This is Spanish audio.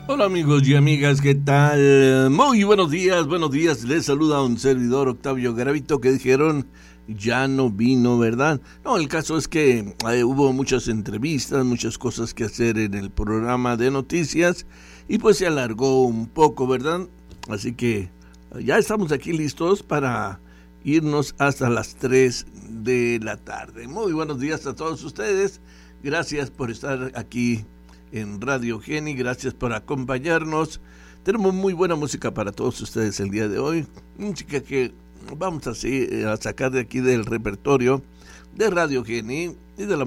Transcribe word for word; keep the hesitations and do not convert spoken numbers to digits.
Hola amigos y amigas, ¿qué tal? Muy buenos días, buenos días. Les saluda un servidor, Octavio Garavito, que dijeron ya no vino, ¿verdad? No, el caso es que eh, hubo muchas entrevistas, muchas cosas que hacer en el programa de noticias y pues se alargó un poco, ¿verdad? Así que ya estamos aquí listos para irnos hasta las tres de la tarde. Muy buenos días a todos ustedes. Gracias por estar aquí en Radio Geni, gracias por acompañarnos. Tenemos muy buena música para todos ustedes el día de hoy, música que vamos a, a sacar de aquí del repertorio de Radio Geni y de la